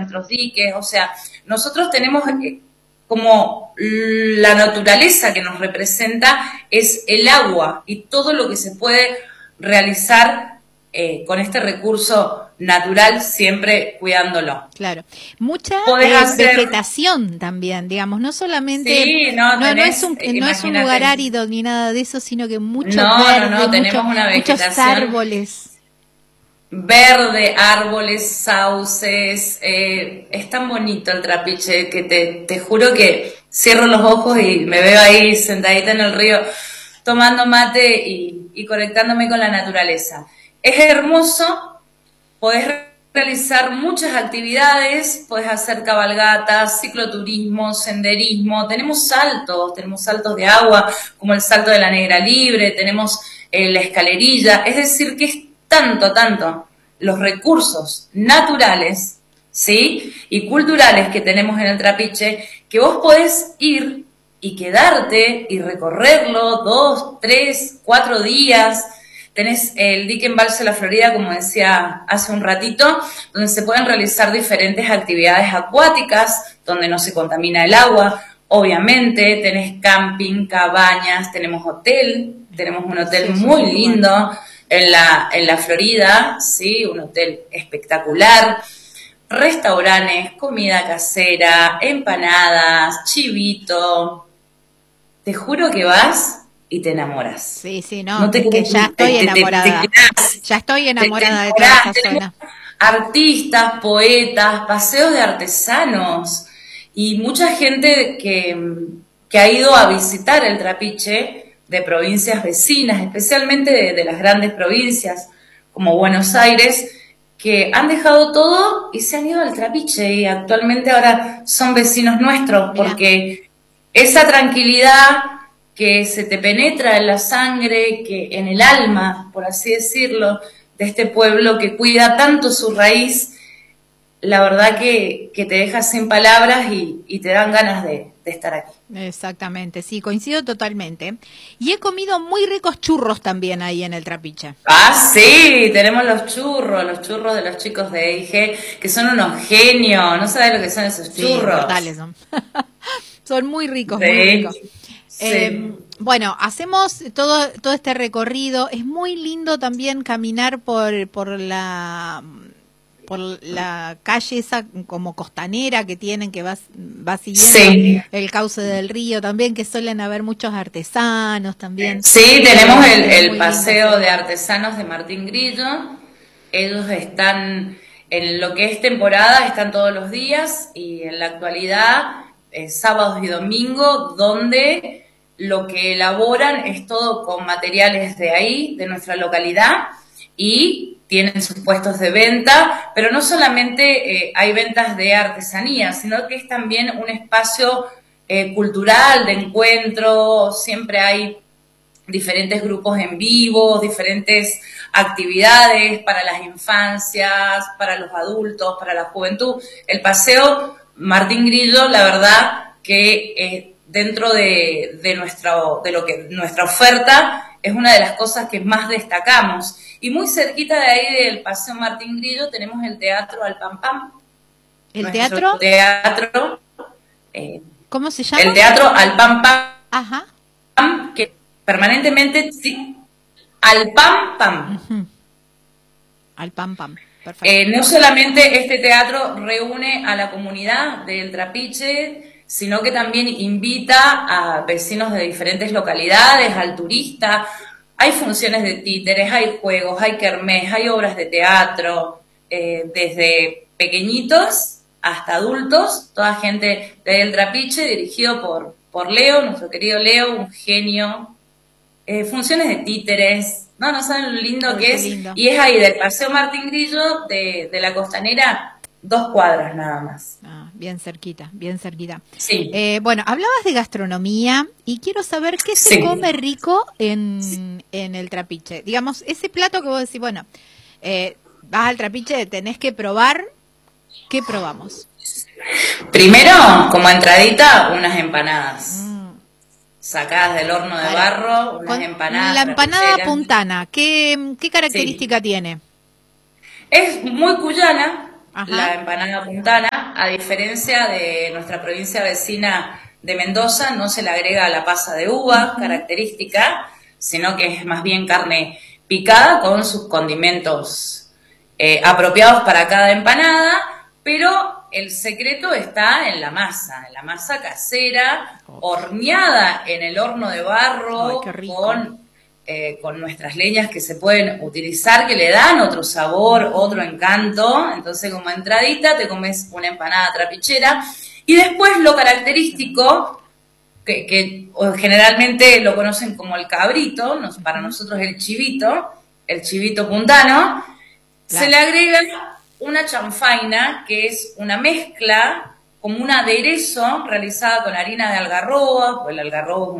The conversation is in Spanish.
nuestros diques, o sea, nosotros tenemos como la naturaleza que nos representa es el agua y todo lo que se puede realizar con este recurso natural, siempre cuidándolo. Claro, mucha hacer... vegetación también, digamos, no solamente, sí, no es un lugar árido ni nada de eso, sino que mucho verde, tenemos una vegetación, muchos árboles. Verde, árboles, sauces, es tan bonito el Trapiche que te juro que cierro los ojos y me veo ahí sentadita en el río tomando mate y conectándome con la naturaleza. Es hermoso, podés realizar muchas actividades, podés hacer cabalgatas, cicloturismo, senderismo, tenemos saltos de agua, como el salto de la Negra Libre, tenemos la escalerilla, es decir que es tanto los recursos naturales, ¿sí? Y culturales que tenemos en el Trapiche, que vos podés ir y quedarte y recorrerlo 2, 3, 4 días. Tenés el dique Embalse La Florida, como decía hace un ratito, donde se pueden realizar diferentes actividades acuáticas, donde no se contamina el agua. Obviamente, tenés camping, cabañas, tenemos un hotel muy lindo en la Florida, ¿sí? Un hotel espectacular. Restaurantes, comida casera, empanadas, chivito. Te juro que vas y te enamoras. Sí, no es que ya estoy enamorada. Ya estoy enamorada de toda esa zona. Artistas, poetas, paseos de artesanos y mucha gente que ha ido a visitar el Trapiche de provincias vecinas, especialmente de las grandes provincias como Buenos Aires, que han dejado todo y se han ido al Trapiche y actualmente ahora son vecinos nuestros. Mirá. Porque esa tranquilidad que se te penetra en la sangre, que en el alma, por así decirlo, de este pueblo que cuida tanto su raíz, la verdad que te deja sin palabras y te dan ganas de estar aquí. Exactamente, sí, coincido totalmente. Y he comido muy ricos churros también ahí en el Trapiche. Ah, sí, tenemos los churros de los chicos de EIG, que son unos genios, no sabes lo que son esos churros. Sí, totales son. Son muy ricos, sí, muy ricos. Sí. Bueno, hacemos todo este recorrido. Es muy lindo también caminar por la calle esa como costanera que tienen, que va siguiendo el cauce del río también, que suelen haber muchos artesanos también. Sí, tenemos el paseo de artesanos de Martín Grillo. Ellos están, en lo que es temporada, están todos los días, y en la actualidad, sábados y domingos, donde lo que elaboran es todo con materiales de ahí, de nuestra localidad, y tienen sus puestos de venta, pero no solamente hay ventas de artesanía, sino que es también un espacio cultural, de encuentro. Siempre hay diferentes grupos en vivo, diferentes actividades para las infancias, para los adultos, para la juventud. El paseo Martín Grillo, la verdad que dentro de nuestra oferta es una de las cosas que más destacamos. Y muy cerquita de ahí del Paseo Martín Grillo tenemos el Teatro Al Pam Pam. ¿El teatro? ¿Cómo se llama? El Teatro Al Pam Pam. Ajá. Que permanentemente, sí, Al Pam Pam. Uh-huh. Al Pam Pam. Perfecto. No solamente este teatro reúne a la comunidad del Trapiche, sino que también invita a vecinos de diferentes localidades, al turista. Hay funciones de títeres, hay juegos, hay kermés, hay obras de teatro, desde pequeñitos hasta adultos, toda gente del Trapiche, dirigido por Leo, nuestro querido Leo, un genio. Funciones de títeres, no saben lo lindo que es. Lindo. Y es ahí del Paseo Martín Grillo, de la Costanera, 2 cuadras nada más. Bien cerquita, bien cerquita. Sí. Bueno, hablabas de gastronomía y quiero saber qué se come rico en el Trapiche. Digamos, ese plato que vos decís, bueno, vas al Trapiche, tenés que probar. ¿Qué probamos? Primero, como entradita, unas empanadas. Sacadas del horno de barro, unas empanadas. La empanada puntana, ¿qué característica tiene? Es muy cuyana. Ajá. La empanada puntana, a diferencia de nuestra provincia vecina de Mendoza, no se le agrega la pasa de uva característica, sino que es más bien carne picada con sus condimentos apropiados para cada empanada, pero el secreto está en la masa casera, horneada en el horno de barro, con nuestras leñas que se pueden utilizar, que le dan otro sabor, otro encanto. Entonces, como entradita te comes una empanada trapichera. Y después lo característico, que generalmente lo conocen como el cabrito, para nosotros el chivito puntano, se le agrega una chanfaina, que es una mezcla, como un aderezo realizada con harina de algarroba, pues el algarrobo es